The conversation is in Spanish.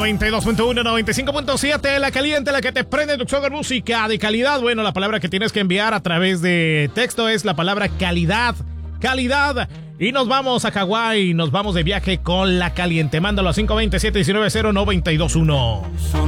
92.1, 95.7, la caliente, la que te prende tu show de música de calidad. Bueno, la palabra que tienes que enviar a través de texto es la palabra calidad. Calidad. Y nos vamos a Hawái, nos vamos de viaje con la caliente. Mándalo a 520-719-0921.